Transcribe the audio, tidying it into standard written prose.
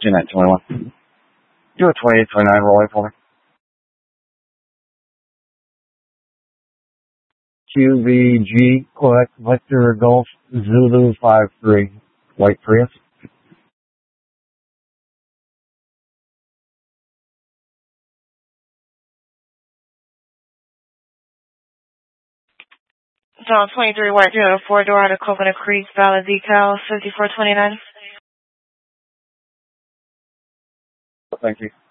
G921. Do a 2829 rolling for me. QVG, Quebec, Victor, Golf, Zulu 53, White Prius. Zone 23, White Taylor, 4-door out of Coconut Creek, valid decal, 5429. Thank you.